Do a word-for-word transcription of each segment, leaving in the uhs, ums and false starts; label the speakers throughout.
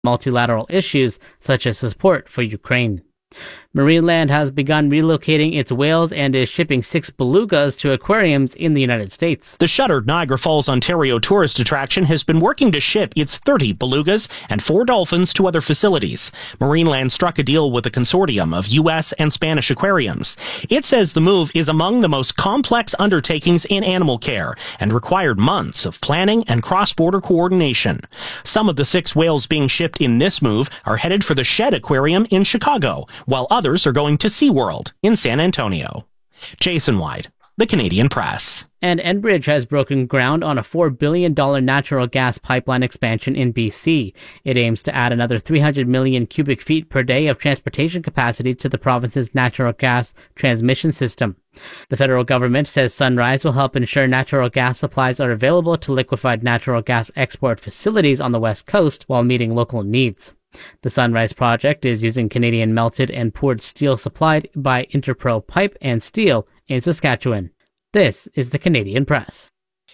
Speaker 1: multilateral issues such as support for Ukraine. Marineland has begun relocating its whales and is shipping six belugas to aquariums in the United States.
Speaker 2: The shuttered Niagara Falls, Ontario tourist attraction has been working to ship its thirty belugas and four dolphins to other facilities. Marineland struck a deal with a consortium of U S and Spanish aquariums. It says the move is among the most complex undertakings in animal care and required months of planning and cross-border coordination. Some of the six whales being shipped in this move are headed for the Shed Aquarium in Chicago, while others are going to SeaWorld in San Antonio. Jason White, The Canadian Press.
Speaker 1: And Enbridge has broken ground on a four billion dollars natural gas pipeline expansion in B C. It aims to add another three hundred million cubic feet per day of transportation capacity to the province's natural gas transmission system. The federal government says Sunrise will help ensure natural gas supplies are available to liquefied natural gas export facilities on the West Coast while meeting local needs. The Sunrise project is using Canadian melted and poured steel supplied by Interpro Pipe and Steel in Saskatchewan. This is the Canadian Press.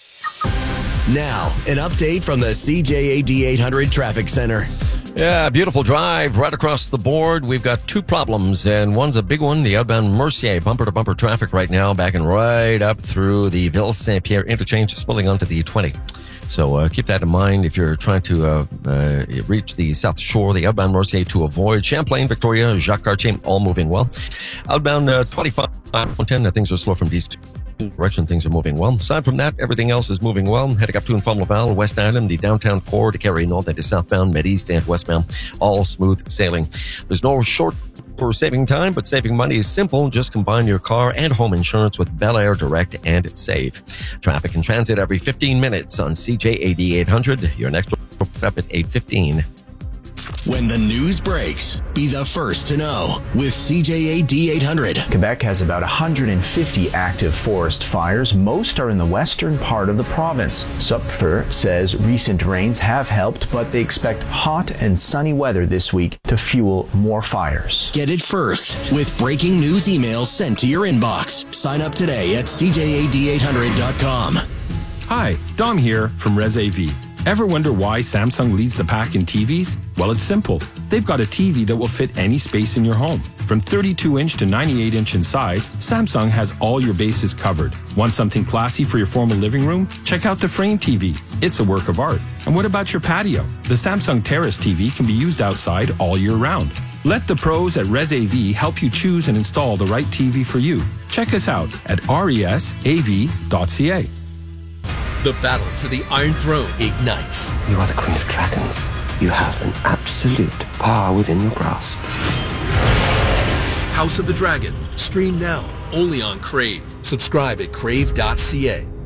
Speaker 3: Now, an update from the C J A D eight hundred Traffic Center.
Speaker 4: Yeah, beautiful drive right across the board. We've got two problems, and one's a big one. The outbound Mercier bumper-to-bumper traffic right now, backing right up through the Ville-Saint-Pierre interchange, spilling onto the twenty. So uh, keep that in mind if you're trying to uh, uh, reach the South Shore, the outbound Mercier to avoid. Champlain, Victoria, Jacques Cartier, all moving well. Outbound uh, twenty-five, one ten, things are slow from these two direction. Things are moving well. Aside from that, everything else is moving well. Heading up to and from Laval, West Island, the downtown core to carry north and to southbound, mid-east and westbound, all smooth sailing. There's no short for saving time, but saving money is simple. Just combine your car and home insurance with Bel Air Direct and save. Traffic and transit every fifteen minutes on C J A D eight hundred. Your next up at eight fifteen.
Speaker 3: When the news breaks, be the first to know with C J A D eight hundred.
Speaker 5: Quebec has about one hundred fifty active forest fires. Most are in the western part of the province. Supfer says recent rains have helped, but they expect hot and sunny weather this week to fuel more fires.
Speaker 3: Get it first with breaking news emails sent to your inbox. Sign up today at C J A D eight hundred dot com.
Speaker 6: Hi, Dom here from Res A V. Ever wonder why Samsung leads the pack in T Vs? Well, it's simple. They've got a T V that will fit any space in your home. From thirty-two inch to ninety-eight inch in size, Samsung has all your bases covered. Want something classy for your formal living room? Check out the Frame T V. It's a work of art. And what about your patio? The Samsung Terrace T V can be used outside all year round. Let the pros at Res A V help you choose and install the right T V for you. Check us out at res a v dot c a.
Speaker 3: The battle for the Iron Throne ignites.
Speaker 7: You are the Queen of Dragons. You have an absolute power within your grasp.
Speaker 3: House of the Dragon. Stream now, only on Crave. Subscribe at crave dot c a.